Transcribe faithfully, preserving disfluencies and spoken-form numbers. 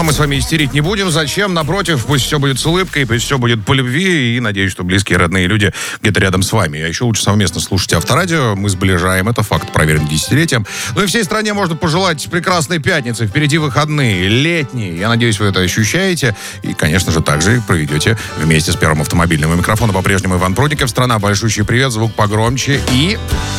А мы с вами истерить не будем. Зачем? Напротив, пусть все будет с улыбкой, пусть все будет по любви. И надеюсь, что близкие, родные люди где-то рядом с вами. А еще лучше совместно слушать Авторадио. Мы сближаем. Это факт, проверен десятилетием. Ну и всей стране можно пожелать прекрасной пятницы. Впереди выходные, летние. Я надеюсь, вы это ощущаете. И, конечно же, также проведете вместе с Первым автомобильным. У микрофона по-прежнему Иван Прудников. Страна, большущий привет. Звук погромче. И...